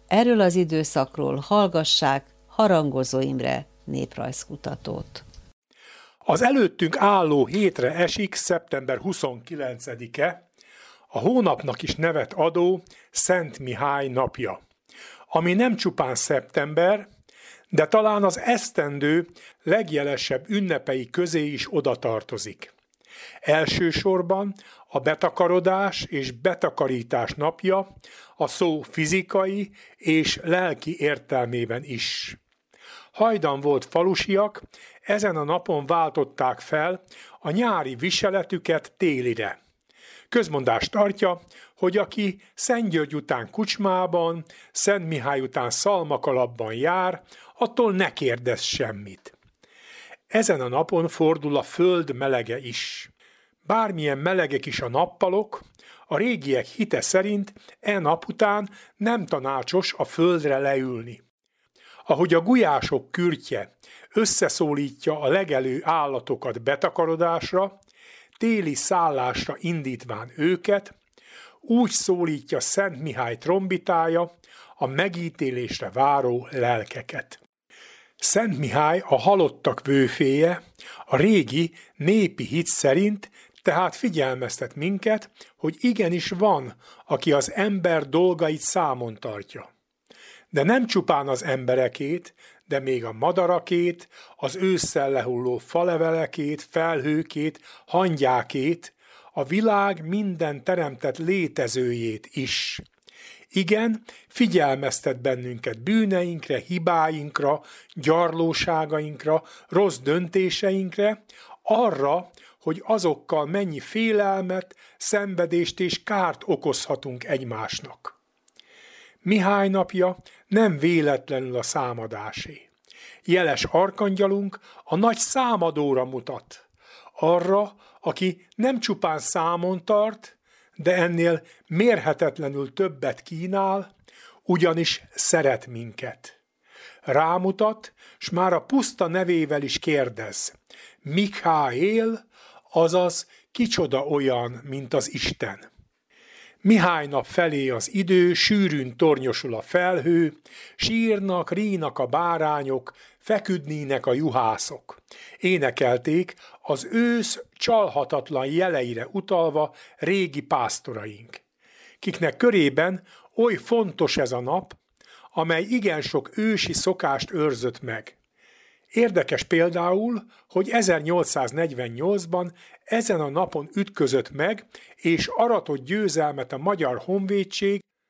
Erről az időszakról hallgassák Harangozó Imre néprajzkutatót. Az előttünk álló hétre esik szeptember 29-e, a hónapnak is nevet adó Szent Mihály napja, ami nem csupán szeptember, de talán az esztendő legjelesebb ünnepei közé is odatartozik. Elsősorban a betakarodás és betakarítás napja a szó fizikai és lelki értelmében is. Hajdan volt falusiak, ezen a napon váltották fel a nyári viseletüket télire. Közmondás tartja, hogy aki Szentgyörgy után kocsmában, Szent Mihály után szalmakalapban jár, attól ne kérdezz semmit. Ezen a napon fordul a föld melege is. Bármilyen melegek is a nappalok, a régiek hite szerint nap után nem tanácsos a földre leülni. Ahogy a gulyások kürtje összeszólítja a legelő állatokat betakarodásra, téli szállásra indítván őket, úgy szólítja Szent Mihály trombitája a megítélésre váró lelkeket. Szent Mihály a halottak vőféje, a régi népi hit szerint tehát figyelmeztet minket, hogy igenis van, aki az ember dolgait számon tartja. De nem csupán az emberekét, de még a madarakét, az ősszel lehulló falevelekét, felhőkét, hangyákét, a világ minden teremtett létezőjét is. Igen, figyelmeztet bennünket bűneinkre, hibáinkra, gyarlóságainkra, rossz döntéseinkre, arra, hogy azokkal mennyi félelmet, szenvedést és kárt okozhatunk egymásnak. Mihály napja nem véletlenül a számadásé. Jeles arkangyalunk a nagy számadóra mutat, arra, aki nem csupán számon tart, de ennél mérhetetlenül többet kínál, ugyanis szeret minket. Rámutat, s már a puszta nevével is kérdez. Mikháél, azaz kicsoda olyan, mint az Isten. Mihály nap felé az idő, sűrűn tornyosul a felhő, sírnak, rínak a bárányok, feküdnének a juhászok. Énekelték az ősz csalhatatlan jeleire utalva régi pásztoraink, kiknek körében oly fontos ez a nap, amely igen sok ősi szokást őrzött meg. Érdekes például, hogy 1848-ban ezen a napon ütközött meg és aratott győzelmet a Magyar Honvédség